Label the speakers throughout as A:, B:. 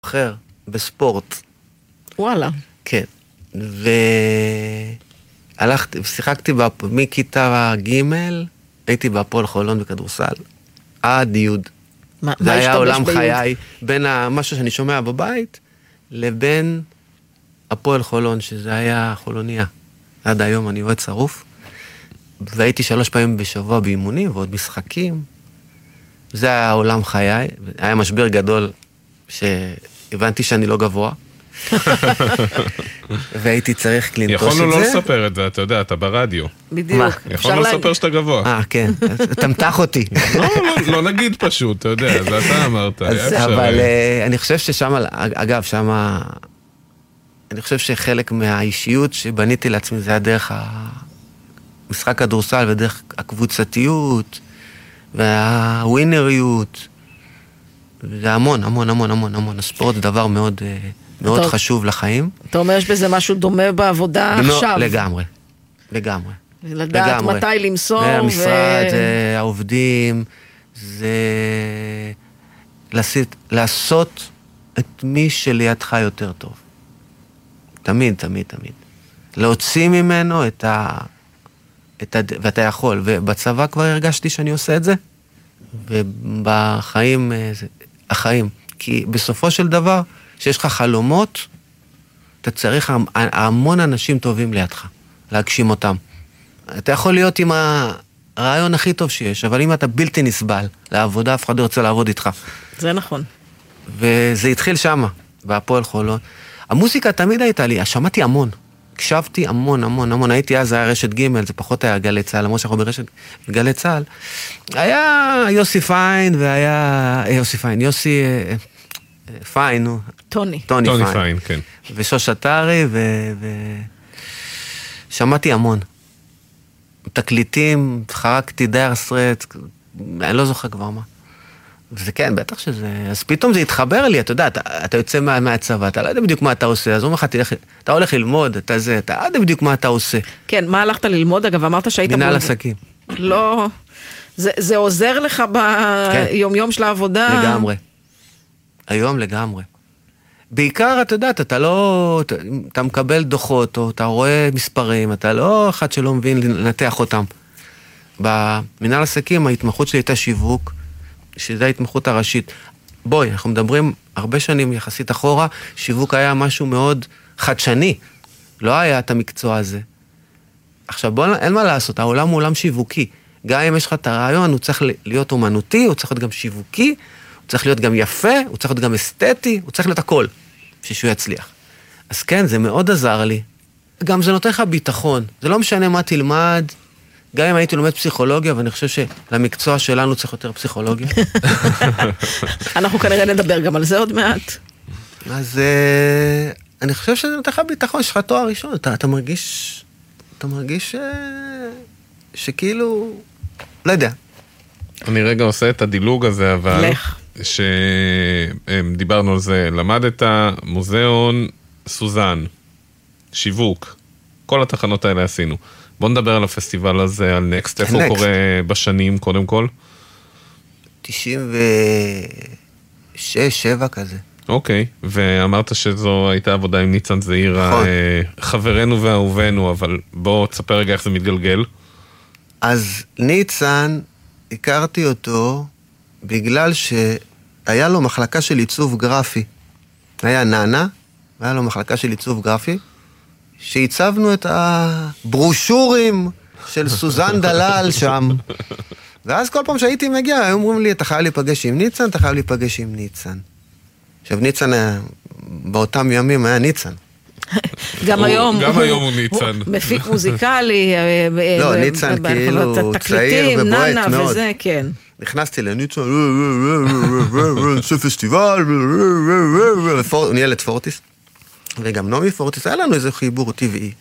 A: אחר, בספורט.
B: וואלה.
A: כן. והלכתי, שיחקתי מכיתה ג' הייתי בהפועל חולון בכדורסל, עד י'. זה היה עולם חיי, בין משהו שאני שומע בבית, לבין הפועל חולון, שזה היה חולוניה. עד היום אני אוהד שרוף, והייתי 3 פעמים בשבוע באימונים, ועוד משחקים. זה היה עולם חיי, היה משבר גדול, שהבנתי שאני לא גבוה. והייתי צריך לנטוש את זה.
C: יכולנו לא לספר את זה, אתה יודע, אתה ברדיו.
B: בדיוק.
C: יכולנו לספר שאתה גבוה.
A: כן, תמתח אותי.
C: לא נגיד פשוט, אתה יודע, זה אתה אמרת.
A: אבל אני חושב ששם, אגב, שם, אני חושב שחלק מהאישיות שבניתי לעצמי, זה היה דרך המשחק כדורסל, ודרך הקבוצתיות, והווינריות, זה המון, המון, המון, המון, המון. הספורט זה דבר מאוד, מאוד חשוב לחיים.
B: אתה אומר, יש בזה משהו דומה בעבודה עכשיו.
A: לגמרי, לגמרי.
B: לדעת מתי למסור.
A: זה המשרד, זה העובדים, זה לעשות את מי שלידך יותר טוב. תמיד, תמיד, תמיד. להוציא ממנו ואתה יכול. ובצבא כבר הרגשתי שאני עושה את זה. ובחיים, החיים. כי בסופו של דבר, שיש לך חלומות, אתה צריך המון אנשים טובים לידך, להגשים אותם. אתה יכול להיות עם הרעיון הכי טוב שיש, אבל אם אתה בלתי נסבל לעבודה, אף אחד לא ירצה לעבוד איתך.
B: זה נכון.
A: וזה התחיל שמה, בהפועל חולון. המוזיקה תמיד הייתה לי, שמעתי המון. הקשבתי המון, המון, המון. הייתי אז, היה רשת ג', זה פחות היה גלי צהל, למרות שאנחנו ברשת גלי צהל. היה יוסי פיין, יוסי פיין,
C: טוני פיין, כן.
A: ושוש אתרי, שמעתי המון. תקליטים, חרקתי דייר סרט, אני לא זוכר כבר מה. וזה כן, בטח שזה, אז פתאום זה התחבר לי, אתה יודע, אתה יוצא מהצבא, אתה לא יודע בדיוק מה אתה עושה, אז הוא אומר לך, אתה הולך ללמוד, אתה לא יודע בדיוק מה אתה עושה.
B: כן, מה הלכת ללמוד? אגב, אמרת שהיית...
A: מנהל עסקים.
B: לא, זה עוזר לך ביום של העבודה?
A: לגמרי. היום לגמרי. בעיקר, אתה יודע, אתה מקבל דוחות, או אתה רואה מספרים, אתה לא אחד שלא מבין לנתח אותם. במנהל עסקים, ההתמחות שלי הייתה שיווק, שזו ההתמחות הראשית. בואי, אנחנו מדברים הרבה שנים יחסית אחורה, שיווק היה משהו מאוד חדשני. לא היה את המקצוע הזה. עכשיו, אין מה לעשות, העולם הוא עולם שיווקי. גם אם יש לך את הרעיון, הוא צריך להיות אומנותי, הוא צריך להיות גם שיווקי, הוא צריך להיות גם יפה, הוא צריך להיות גם אסתטי, הוא צריך להיות הכל, שהוא יצליח. אז כן, זה מאוד עזר לי. גם זה נותן לך ביטחון. זה לא משנה מה תלמד, גם אם הייתי לומד פסיכולוגיה, ואני חושב שלמקצוע שלנו צריך יותר פסיכולוגיה.
B: אנחנו כנראה נדבר גם על זה עוד מעט.
A: אז אני חושב שזה נותן לך ביטחון, יש לך תואר ראשון, אתה מרגיש שכאילו, לא יודע.
C: אני רגע עושה את הדילוג הזה, אבל...
B: לך.
C: שדיברנו על זה, למדת מוזיאון סוזן, שיווק, כל התחנות האלה עשינו. בוא נדבר על הפסטיבל הזה, על נקסט, איפה הוא קורה בשנים קודם כל?
A: 96, 7 כזה.
C: אוקיי, ואמרת שזו הייתה עבודה עם ניצן זעיר, חברנו ואהובנו, אבל בוא תספר רגע איך זה מתגלגל.
A: אז ניצן, הכרתי אותו בגלל שהיה לו מחלקה של עיצוב גרפי. היה נאנה, והיה לו מחלקה של עיצוב גרפי, שהצבנו את הברושורים של סוזן דלל שם. ואז כל פעם שהייתי מגיע, היו אומרים לי, אתה חייב להיפגש עם ניצן, אתה חייב להיפגש עם ניצן. עכשיו, ניצן, באותם ימים היה ניצן.
B: גם היום
C: הוא ניצן.
B: מפיק מוזיקלי.
A: לא, ניצן כאילו צעיר ובועט מאוד.
B: וזה, כן.
A: נכנסתי לניצן, עושה פסטיבל, הוא ניהל את פורטיס. וגם נעמי פורטיס, היה לנו איזה חיבור טבעי.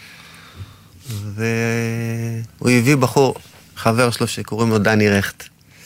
A: והוא הביא בחור, חבר שלו שקוראים לו דני רכט.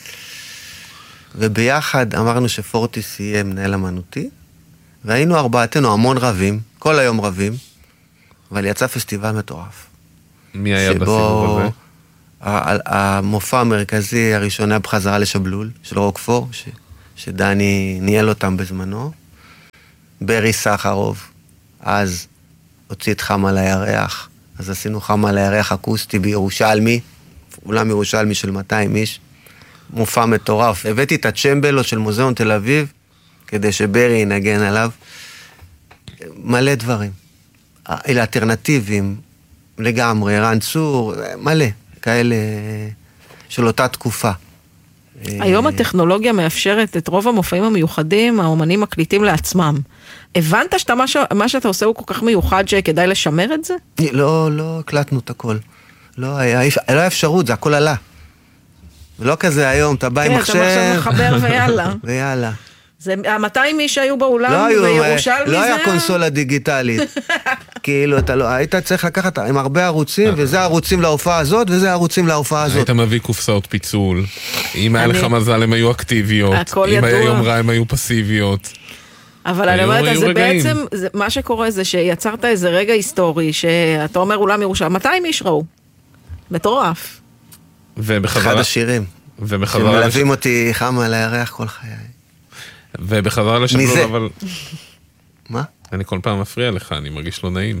A: וביחד אמרנו שפורטיס יהיה מנהל אמנותי, והיינו ארבעתנו המון רבים, כל היום רבים, אבל יצא פסטיבל מטורף.
C: מי היה בסיבוב הזה?
A: המופע המרכזי הראשון היה בחזרה לשבלול, של רוקפור, שדני ניהל אותם בזמנו. ברי סחרוב, אז הוציא את חם על הירח, אז עשינו חם על הירח אקוסטי בירושלמי, אולם ירושלמי של 200 איש, מופע מטורף. הבאתי את הצ'מבלו של מוזיאון תל אביב, כדי שברי ינגן עליו. מלא דברים. אלה אלטרנטיביים לגמרי, ערן צור, מלא, כאלה של אותה תקופה.
B: היום הטכנולוגיה מאפשרת את רוב המופעים המיוחדים, האומנים מקליטים לעצמם. הבנת מה שאתה עושה הוא כל כך מיוחד שכדאי לשמר את זה?
A: לא הקלטנו את הכל. לא היה אפשרות, זה הכל עלה. לא כזה היום, אתה בא עם מחשב.
B: אתה מחבר ויאללה.
A: ויאללה.
B: זה 200 איש שהיו באולם בירושלמי זה...
A: לא היה קונסולה דיגיטלית. כאילו, אתה לא, היית צריך לקחת עם הרבה ערוצים, וזה ערוצים להופעה הזאת, וזה ערוצים להופעה הזאת.
C: היית מביא קופסאות פיצול. אם היה לך מזל, הם היו אקטיביות. אם היה יום רע, הם היו פסיביות.
B: אבל אני אומרת, זה בעצם, מה שקורה זה שיצרת איזה רגע היסטורי, שאתה אומר אולם ירושלים, 200 איש ראו. מטורף.
A: אחד השירים. שמלווים אותי חם על הירח כל חיי.
C: ובחזרה לשבלול, אבל...
A: מה?
C: אני כל פעם מפריע לך, אני מרגיש לא נעים.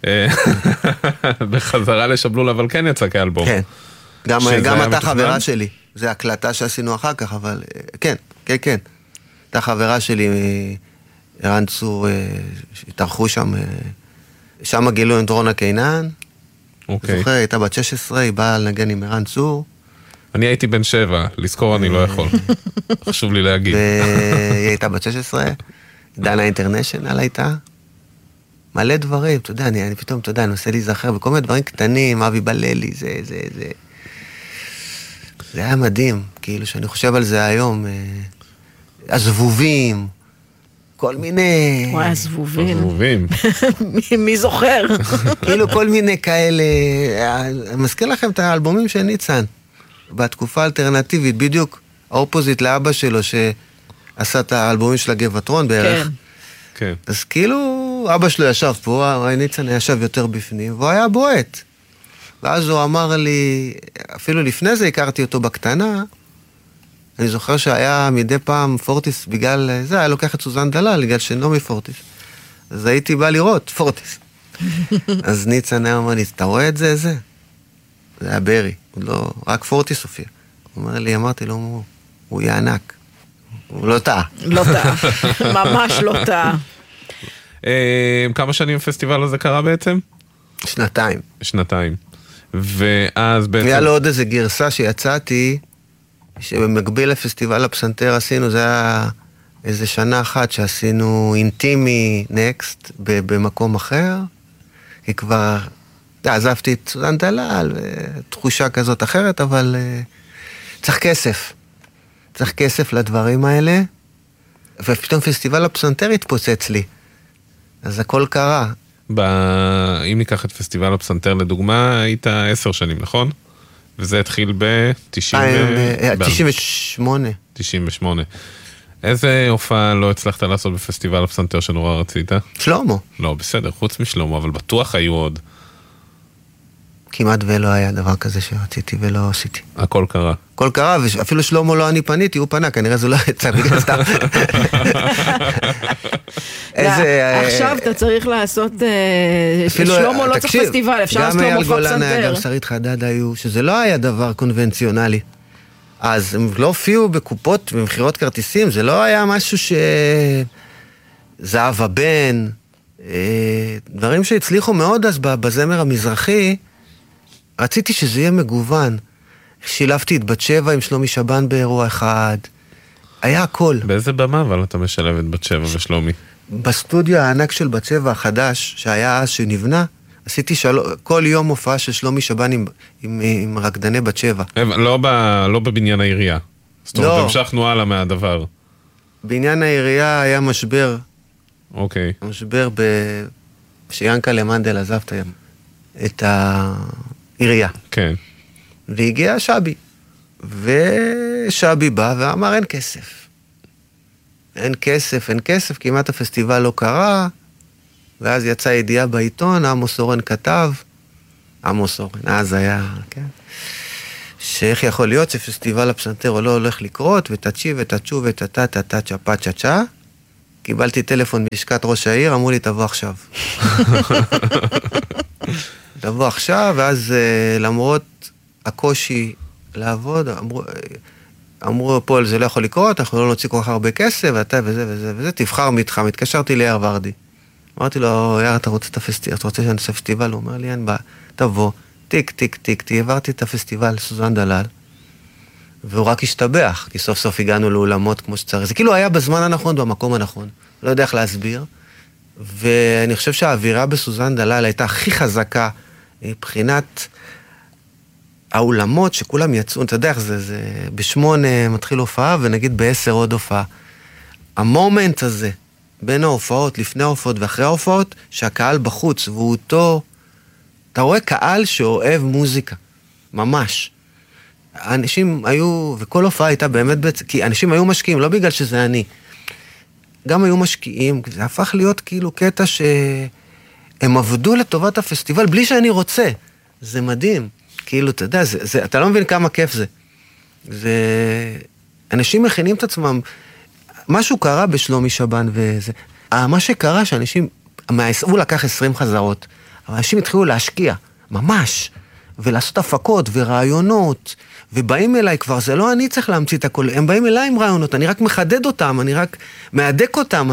C: בחזרה לשבלול, אבל כן יצא כאלבום.
A: כן. גם אתה חברה שלי. זה הקלטה שעשינו אחר כך, אבל... כן. אתה חברה שלי, ערן צור, התארחו שם, שם גילו את רונה קינן. זוכר, הייתה בת 16, היא באה לנגן עם ערן צור.
C: אני הייתי בן 7, לזכור אני לא יכול. חשוב לי להגיד.
A: והיא הייתה בת 16, דנה אינטרנשיונל הייתה. מלא דברים, אתה יודע, אני פתאום, אתה יודע, אני עושה להיזכר, וכל מיני דברים קטנים, אבי בללי, זה. זה היה מדהים, כאילו, שאני חושב על זה היום. הזבובים, כל מיני...
B: וואי, הזבובים. מי זוכר?
A: כאילו כל מיני כאלה... אני מזכיר לכם את האלבומים של ניצן, בתקופה האלטרנטיבית, בדיוק האופוזיט לאבא שלו, שעשה את האלבומים של הגבעתרון בערך.
C: כן.
A: אז כאילו, אבא שלו ישב פה, ניצן ישב יותר בפנים, והוא היה בועט. ואז הוא אמר לי, אפילו לפני זה הכרתי אותו בקטנה, אני זוכר שהיה מדי פעם פורטיס, בגלל זה, היה לוקח את סוזן דלל, בגלל שנעמי פורטיס. אז הייתי בא לראות פורטיס. אז ניצן היה אומר לי, אתה רואה את זה? זה היה ברי, לא, רק פורטיס הופיע. הוא אומר לי, אמרתי לו, הוא יהיה ענק. הוא לא טעה.
B: לא טעה, ממש לא טעה.
C: כמה שנים הפסטיבל הזה קרה בעצם?
A: 2
C: ואז בעצם...
A: היה לו עוד איזה גרסה שיצאתי, שבמקביל לפסטיבל הפסנתר עשינו, זה היה איזה שנה אחת שעשינו אינטימי נקסט במקום אחר, כי כבר עזבתי את סוזן דלל, תחושה כזאת אחרת, אבל צריך כסף לדברים האלה, ופתאום פסטיבל הפסנתר התפוצץ לי, אז הכל קרה.
C: אם ניקח את פסטיבל הפסנתר לדוגמה, היית 10 שנים, נכון? וזה התחיל ב-98. איזה הופעה לא הצלחת לעשות בפסטיבל הפסנתר שנורא רצית?
A: שלמה.
C: לא, בסדר, חוץ משלמה, אבל בטוח היו עוד.
A: כמעט ולא היה דבר כזה שרציתי ולא עשיתי.
C: הכל קרה.
A: הכל קרה, ואפילו שלמה לא אני פניתי, הוא פנה, כנראה זה לא יצא בגלל סתם.
B: עכשיו אתה צריך לעשות, שלמה לא צריך פסטיבל, אפשר לעשות לו מופע פסנתר. גם אייל גולן היה, גם שרית חדד היו, שזה לא היה דבר קונבנציונלי. אז הם לא הופיעו בקופות במחירות כרטיסים, זה לא היה משהו זהב הבן, דברים שהצליחו מאוד אז בזמר המזרחי, רציתי שזה יהיה מגוון. שילבתי את בת שבע עם שלומי שבן באירוע אחד. היה הכל.
C: באיזה במה אבל אתה משלב את בת שבע ושלומי? בסטודיו
A: הענק של בת שבע החדש, שהיה אז שנבנה, עשיתי כל יום הופעה של שלומי שבן עם רקדני בת שבע.
C: לא בבניין העירייה. זאת אומרת, המשכנו הלאה מהדבר.
A: בעניין העירייה היה משבר.
C: אוקיי.
A: משבר שיאנקה למנדל עזב את העירייה.
C: כן.
A: והגיע שבי. ושבי בא ואמר, אין כסף, כמעט הפסטיבל לא קרה, ואז יצאה ידיעה בעיתון, עמוס אורן כתב, אז היה, כן, שאיך יכול להיות שפסטיבל הפסנתר לא הולך לקרות, ותצ'י ותצ'ו ותתה צ'פה צ'צ'ה, קיבלתי טלפון מלשכת ראש העיר, אמרו לי, תבוא עכשיו. תבוא עכשיו, ואז למרות הקושי לעבוד, אמרו, פול, זה לא יכול לקרות, אנחנו לא נוציא כל כך הרבה כסף, ואתה וזה וזה וזה, תבחר מתחם. התקשרתי ליאיר ורדי. אמרתי לו, יאיר, אתה רוצה שאני אעשה פסטיבל? הוא אומר לי, אין בעיה, תבוא, טיק, טיק, טיק, העברתי את הפסטיבל סוזן דלל, והוא רק השתבח, כי סוף סוף הגענו לאולמות כמו שצריך. זה כאילו היה בזמן הנכון, במקום הנכון. לא יודע איך להסביר. ואני חושב שהאווירה בסוזן דלל הייתה הכי חזקה, מבחינת האולמות שכולם יצאו, אתה יודע איך זה ב8 מתחיל הופעה, ונגיד ב10 עוד הופעה. המומנט הזה, בין ההופעות, לפני ההופעות ואחרי ההופעות, שהקהל בחוץ, והוא אותו, אתה רואה קהל שאוהב מוזיקה, ממש. האנשים היו, וכל הופעה הייתה באמת, כי אנשים היו משקיעים, לא בגלל שזה אני. גם היו משקיעים, זה הפך להיות כאילו קטע שהם עבדו לטובת הפסטיבל, בלי שאני רוצה. זה מדהים. כאילו, אתה יודע, אתה לא מבין כמה כיף זה. אנשים מכינים את עצמם, משהו קרה בשלומי שבן וזה. מה שקרה שאנשים, הוא לקח 20 חזרות, אבל אנשים התחילו להשקיע, ממש, ולעשות הפקות ורעיונות, ובאים אליי כבר, זה לא אני צריך להמציא את הכל, הם באים אליי עם רעיונות, אני רק מחדד אותם, אני רק מעדק אותם,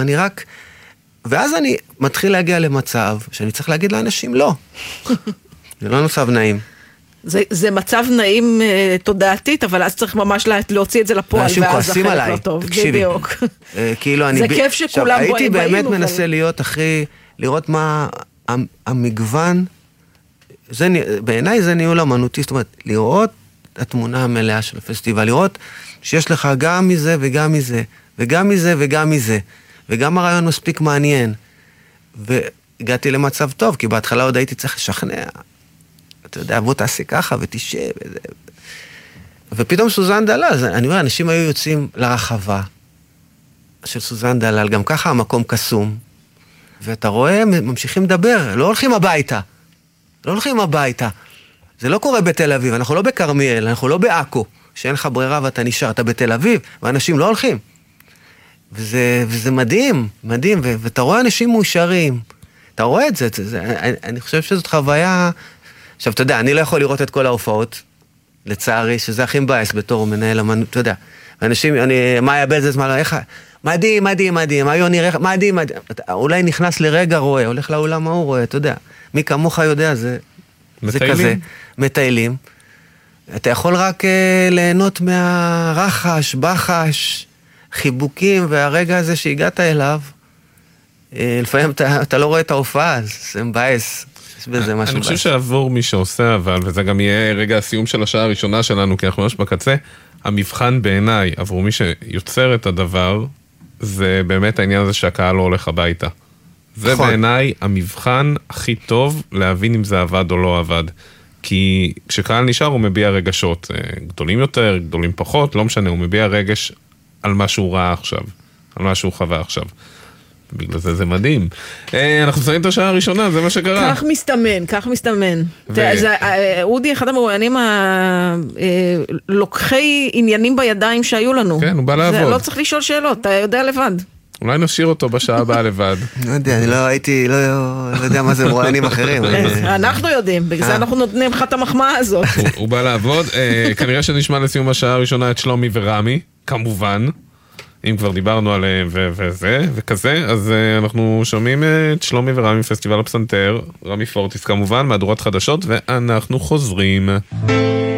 A: ואז אני מתחיל להגיע למצב, שאני צריך להגיד לאנשים, לא. זה לא מצב נעים.
B: זה מצב נעים תודעתית, אבל אז צריך ממש להוציא את זה לפועל,
A: אנשים כועסים עליי, תקשיבי.
B: זה כיף שכולם באים.
A: הייתי באמת מנסה להיות לראות מה המגוון, בעיניי זה ניהול אמנותי, זאת אומרת, לראות התמונה המלאה של הפסטיבל, לראות שיש לך גם מזה וגם מזה, וגם מזה וגם מזה, וגם הרעיון מספיק מעניין. והגעתי למצב טוב, כי בהתחלה עוד הייתי צריך לשכנע. אתה יודע, בוא תעשה ככה ותשב. ופתאום סוזן דלל, אני אומר, אנשים היו יוצאים לרחבה של סוזן דלל, גם ככה המקום קסום, ואתה רואה, ממשיכים לדבר, לא הולכים הביתה. לא הולכים הביתה. זה לא קורה בתל אביב, אנחנו לא בקרמיאל, אנחנו לא בעכו, שאין לך ברירה ואתה נשאר, אתה בתל אביב, ואנשים לא הולכים. וזה מדהים, מדהים, ואתה רואה אנשים מאושרים, אתה רואה את זה, אני חושב שזאת חוויה, עכשיו אתה יודע, אני לא יכול לראות את כל ההופעות, לצערי, שזה הכי מבאס בתור מנהל אמנות, אתה יודע, ואנשים, מה היה בזה זמן, איך, מדהים, מדהים, מדהים, היו נראה, מדהים, מדהים, אולי נכנס לרגע רואה, הולך לאולם ההוא רואה, אתה יודע, מי כמוך יודע, זה כזה, מטיילים, אתה יכול רק ליהנות מהרחש, בחש, חיבוקים, והרגע הזה שהגעת אליו, לפעמים אתה לא רואה את ההופעה, אז זה מבאס, יש בזה משהו.
C: אני חושב שעבור מי שעושה, אבל, וזה גם יהיה רגע הסיום של השעה הראשונה שלנו, כי אנחנו ממש בקצה, המבחן בעיניי, עבור מי שיוצר את הדבר, זה באמת העניין הזה שהקהל לא הולך הביתה. זה בעיניי המבחן הכי טוב להבין אם זה עבד או לא עבד. כי כשקהל נשאר הוא מביע רגשות גדולים יותר, גדולים פחות, לא משנה, הוא מביע רגש על מה שהוא ראה עכשיו, על מה שהוא חווה עכשיו. בגלל זה מדהים. אנחנו מסיימים את השעה הראשונה, זה מה שקרה.
B: כך מסתמן. אודי, אחד המרואיינים לוקחי עניינים בידיים שהיו לנו.
C: כן, הוא בא לעבוד.
B: לא צריך לשאול שאלות, אתה יודע לבד.
C: אולי נשאיר אותו בשעה הבאה לבד.
A: לא יודע, אני לא יודע מה זה מרואיינים אחרים.
B: אנחנו יודעים, בגלל זה אנחנו נותנים לך את המחמאה הזאת.
C: הוא בא לעבוד. כנראה שנשמע לסיום השעה הראשונה את שלומי ורמי, כמובן. אם כבר דיברנו עליהם וזה, וכזה, אז אנחנו שומעים את שלומי ורמי פסטיבל הפסנתר, רמי פורטיס כמובן, מהדורת חדשות, ואנחנו חוזרים.